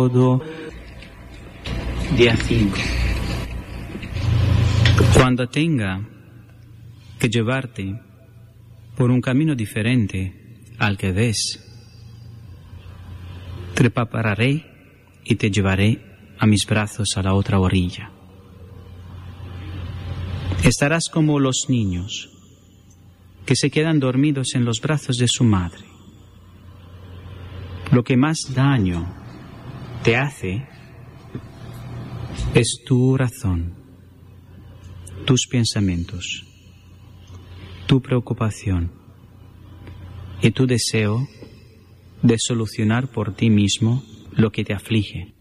todo. Día 5. Cuando tenga que llevarte por un camino diferente al que ves, te prepararé y te llevaré a mis brazos a la otra orilla. Estarás como los niños que se quedan dormidos en los brazos de su madre. Lo que más daño te hace es tu razón, tus pensamientos, tu preocupación y tu deseo de solucionar por ti mismo lo que te aflige.